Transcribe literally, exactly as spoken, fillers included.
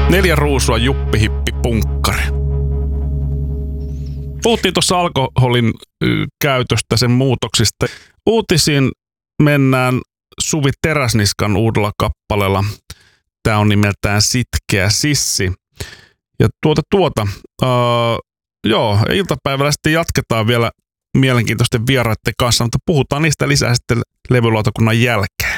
Neljä ruusua, juppi, hippi, punkkari. Puhuttiin tuossa alkoholin y, käytöstä, sen muutoksista. Uutisiin mennään Suvi Teräsniskan uudella kappaleella. Tämä on nimeltään Sitkeä sissi. Ja tuota tuota, uh, joo, iltapäivällä sitten jatketaan vielä mielenkiintoisten vieraiden kanssa, mutta puhutaan niistä lisää sitten levylautakunnan jälkeen.